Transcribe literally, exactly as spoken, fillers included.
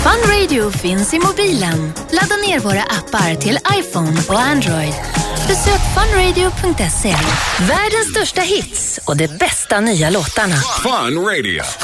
Fun Radio finns i mobilen. Ladda ner våra appar till iPhone och Android. Besök fun radio punkt se. Världens största hits och de bästa nya låtarna. Fun Radio.